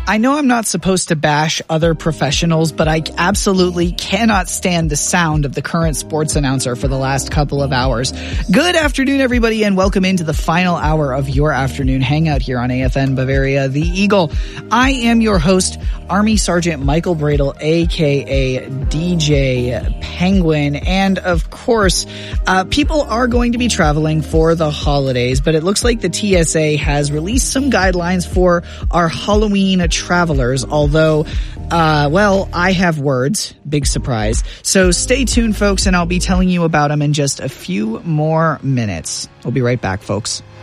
I know I'm not supposed to bash other professionals, but I absolutely cannot stand the sound of the current sports announcer for the last couple of hours. Good afternoon, everybody, and welcome into the final hour of your afternoon hangout here on AFN Bavaria, The Eagle. I am your host, Army Sergeant Michael Bradle, a.k.a. DJ Penguin. And, of course, people are going to be traveling for the holidays, but it looks like the TSA has released some guidelines for our Halloween travelers, although, I have words. Big surprise. So stay tuned, folks, and I'll be telling you about them in just a few more minutes. We'll be right back, folks.